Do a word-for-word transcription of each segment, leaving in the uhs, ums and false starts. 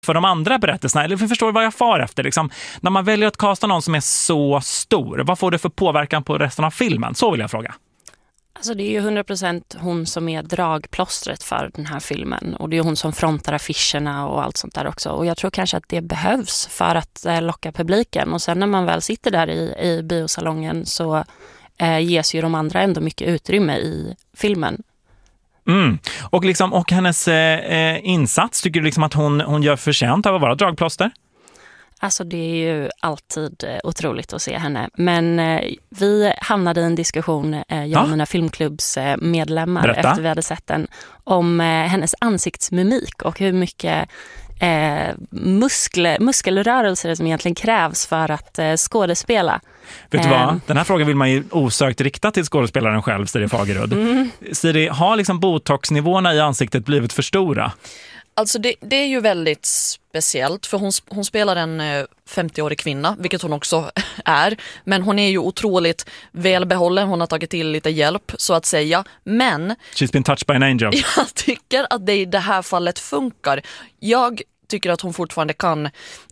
för de andra berättelserna? Eller för förstår vad jag far efter? Liksom, när man väljer att kasta någon som är så stor, vad får det för påverkan på resten av filmen? Så vill jag fråga. Alltså det är ju hundra procent hon som är dragplåstret för den här filmen. Och det är hon som frontar affischerna och allt sånt där också. Och jag tror kanske att det behövs för att eh, locka publiken. Och sen när man väl sitter där i, i biosalongen så eh, ges ju de andra ändå mycket utrymme i filmen. Mm. Och, liksom, och hennes eh, insats, tycker du liksom att hon, hon gör förtjänt av att vara dragplåster? Alltså det är ju alltid eh, otroligt att se henne. Men eh, vi hamnade i en diskussion, eh, jag och ja. mina filmklubbsmedlemmar eh, efter vi hade sett den, om eh, hennes ansiktsmimik och hur mycket eh, muskler, muskelrörelser som egentligen krävs för att eh, skådespela. Vet du vad? Den här frågan vill man ju osökt rikta till skådespelaren själv, Siri Fagerud. Mm. Siri, har liksom botoxnivåerna i ansiktet blivit för stora? Alltså det, det är ju väldigt speciellt, för hon, hon spelar en femtioårig kvinna, vilket hon också är. Men hon är ju otroligt välbehållen, hon har tagit till lite hjälp så att säga. Men she's been touched by an angel. Jag tycker att det i det här fallet funkar. Jag tycker att hon fortfarande kan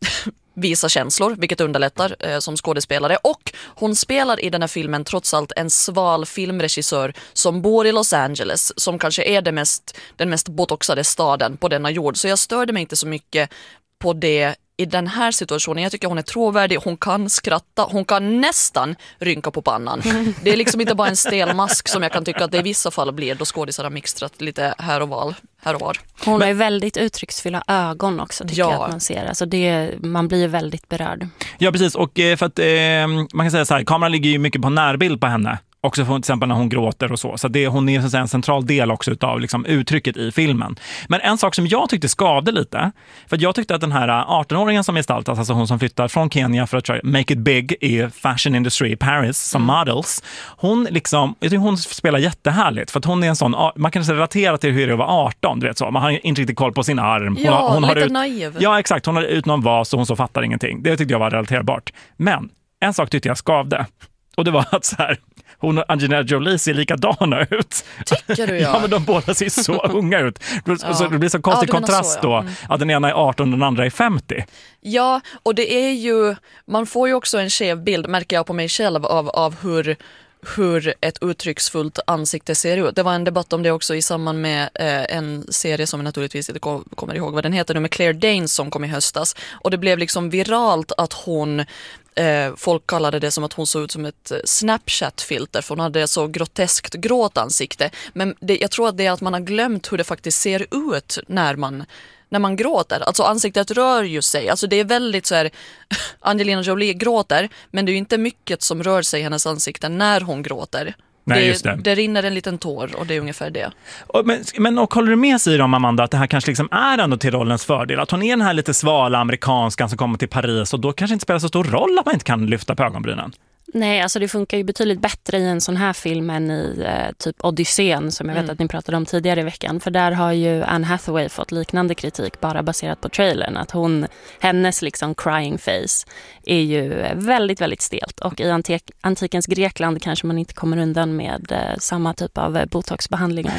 visa känslor, vilket underlättar eh, som skådespelare. Och hon spelar i den här filmen trots allt en sval filmregissör som bor i Los Angeles, som kanske är det mest, den mest botoxade staden på denna jord. Så jag störde mig inte så mycket på det i den här situationen. Jag tycker hon är trovärdig, hon kan skratta, hon kan nästan rynka på pannan. Det är liksom inte bara en stel mask som jag kan tycka att det i vissa fall blir då skådisar har mixtrat lite här och var. Här och var. Hon har ju väldigt uttrycksfulla ögon också, tycker ja. jag att man ser. Alltså det, man blir väldigt berörd. Ja, precis. Och för att eh, man kan säga så här, kameran ligger ju mycket på närbild på henne. Också för, till exempel när hon gråter och så. Så det, hon är så att säga en central del också av liksom, uttrycket i filmen. Men en sak som jag tyckte skavde lite, för att jag tyckte att den här arton-åringen som gestaltas, alltså hon som flyttar från Kenya för att try, make it big i fashion industry i Paris som mm. models, hon liksom, jag tycker hon spelar jättehärligt, för att hon är en sån, man kan relatera till hur det var arton, du vet så. Man har inte riktigt koll på sin arm. Hon, ja, hon lite har ut, naiv. Ja, exakt. Hon har ut någon vas och hon så fattar ingenting. Det tyckte jag var relaterbart. Men en sak tyckte jag skavde. Och det var att så här, hon och Angelina Jolie ser likadana ut. Tycker du, ja? Ja, men de båda ser så unga ut. Ja. Så det blir så konstig ja, kontrast så, ja. då. Mm. Att den ena är arton och den andra är femtio. Ja, och det är ju, man får ju också en skev bild, märker jag på mig själv, av, av hur hur ett uttrycksfullt ansikte ser ut. Det var en debatt om det också i samband med eh, en serie som jag naturligtvis inte kommer ihåg vad den heter nu, med Claire Danes som kom i höstas. Och det blev liksom viralt att hon, eh, folk kallade det som att hon såg ut som ett Snapchat-filter, för hon hade så groteskt gråtansikte. Men det, jag tror att det är att man har glömt hur det faktiskt ser ut när man när man gråter. Alltså ansiktet rör ju sig. Alltså det är väldigt så här, Angelina Jolie gråter, men det är ju inte mycket som rör sig i hennes ansikte när hon gråter. Nej, det, just det. det rinner en liten tår och det är ungefär det. Och, men, men och håller du med sig om, Amanda, att det här kanske liksom är ändå till rollens fördel? Att hon är den här lite svala amerikanskan som kommer till Paris, och då kanske inte spelar så stor roll att man inte kan lyfta på ögonbrynen. Nej, alltså det funkar ju betydligt bättre i en sån här film än i eh, typ Odysseen som jag vet mm. att ni pratade om tidigare i veckan. För där har ju Anne Hathaway fått liknande kritik bara baserat på trailern. Att hon, hennes liksom crying face är ju väldigt, väldigt stelt. Och i antik, antikens Grekland kanske man inte kommer undan med eh, samma typ av eh, botoxbehandlingar.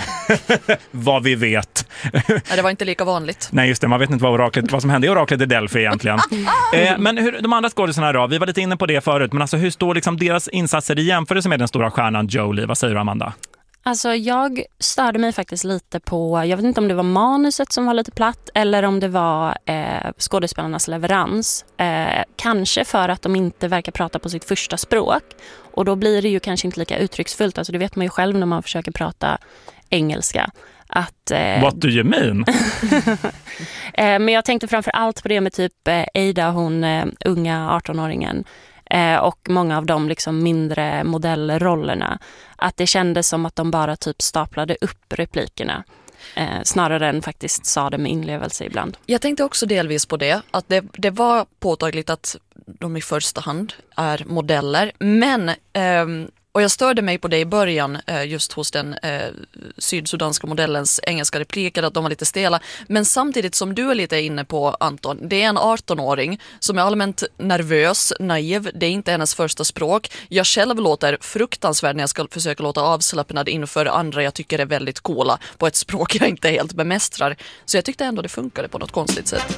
Vad vi vet. Nej, det var inte lika vanligt. Nej, just det. Man vet inte vad, oraklet, vad som hände i oraklet i Delphi egentligen. eh, men hur, de andra skådespelarna då? Vi var lite inne på det förut. Men alltså hur står liksom deras insatser i jämförelse med den stora stjärnan Jolie? Vad säger du, Amanda? Alltså jag störde mig faktiskt lite på, jag vet inte om det var manuset som var lite platt eller om det var eh, skådespelarnas leverans. Eh, kanske för att de inte verkar prata på sitt första språk. Och då blir det ju kanske inte lika uttrycksfullt. Alltså det vet man ju själv när man försöker prata engelska. Att, eh, What do you mean? eh, men jag tänkte framför allt på det med typ eh, Ada, hon eh, unga arton-åringen. Eh, och många av de liksom mindre modellrollerna. Att det kändes som att de bara typ staplade upp replikerna. Eh, snarare än faktiskt sa det med inlevelse ibland. Jag tänkte också delvis på det. Att det, det var påtagligt att de i första hand är modeller. Men... Ehm, Och jag störde mig på det i början just hos den eh, sydsudanska modellens engelska repliker, att de var lite stela. Men samtidigt som du är lite inne på, Anton, det är en arton-åring som är allmänt nervös, naiv. Det är inte hennes första språk. Jag själv låter fruktansvärd när jag ska försöka låta avslappnad inför andra jag tycker är väldigt coola på ett språk jag inte helt bemästrar. Så jag tyckte ändå det funkade på något konstigt sätt.